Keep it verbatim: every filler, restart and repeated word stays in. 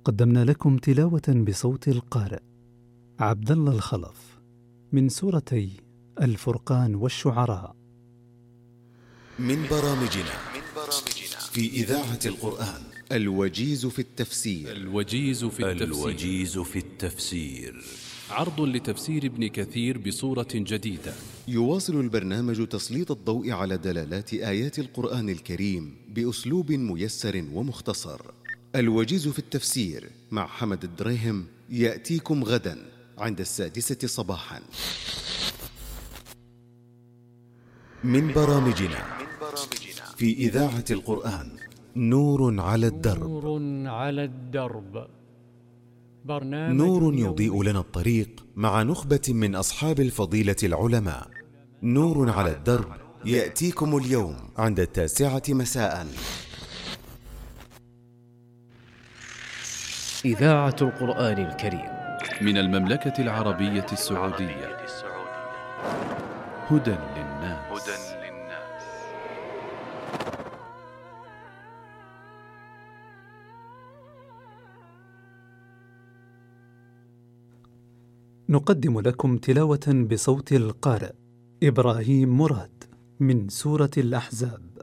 قدمنا لكم تلاوة بصوت القارئ عبد الله الخلف من سورتي الفرقان والشعراء. من برامجنا في إذاعة القرآن الوجيز في التفسير. الوجيز في التفسير, الوجيز في التفسير عرض لتفسير ابن كثير بصورة جديدة. يواصل البرنامج تسليط الضوء على دلالات آيات القرآن الكريم بأسلوب ميسر ومختصر. الوجيز في التفسير مع حمد الدريهم يأتيكم غدا عند السادسة صباحا. من برامجنا في إذاعة القرآن نور على الدرب. نور على الدرب برنامج نور يضيء لنا الطريق مع نخبة من أصحاب الفضيلة العلماء. نور على الدرب يأتيكم اليوم عند التاسعة مساء. إذاعة القرآن الكريم من المملكة العربية السعودية. هدى للناس. نقدم لكم تلاوة بصوت القارئ إبراهيم مراد من سورة الأحزاب.